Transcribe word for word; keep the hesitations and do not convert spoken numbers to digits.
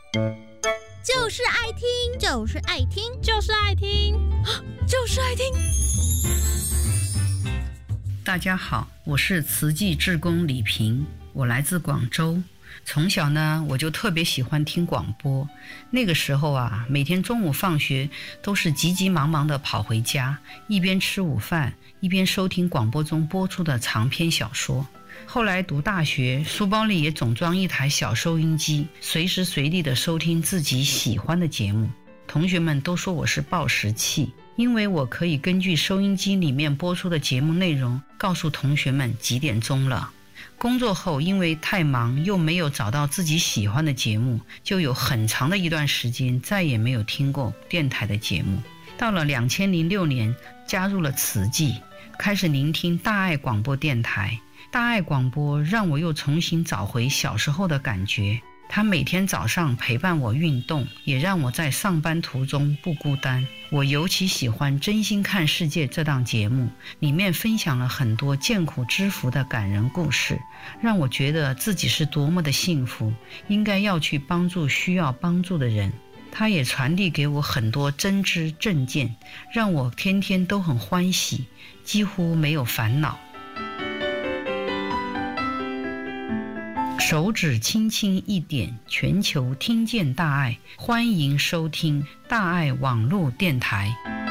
就是爱听， 就是爱听， 就是爱听， 就是爱听。 大家好，我是慈济志工李平，我来自广州。从小呢，我就特别喜欢听广播。那个时候啊，每天中午放学都是急急忙忙地跑回家，一边吃午饭，一边收听广播中播出的长篇小说。后来读大学，书包里也总装一台小收音机，随时随地地收听自己喜欢的节目。同学们都说我是报时器，因为我可以根据收音机里面播出的节目内容，告诉同学们几点钟了。工作后因为太忙又没有找到自己喜欢的节目，就有很长的一段时间再也没有听过电台的节目。到了二零零六年加入了慈济，开始聆听大爱广播电台。大爱广播让我又重新找回小时候的感觉，它每天早上陪伴我运动，也让我在上班途中不孤单。我尤其喜欢《真心看世界》这档节目，里面分享了很多见苦知福的感人故事，让我觉得自己是多么的幸福，应该要去帮助需要帮助的人。它也传递给我很多真知正见，让我天天都很欢喜，几乎没有烦恼。手指轻轻一点，全球听见大爱，欢迎收听大爱网络电台。